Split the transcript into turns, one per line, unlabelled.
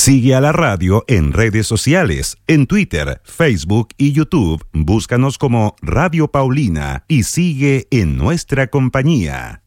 Sigue a la radio en redes sociales, en Twitter, Facebook y YouTube. Búscanos como Radio Paulina y sigue en nuestra compañía.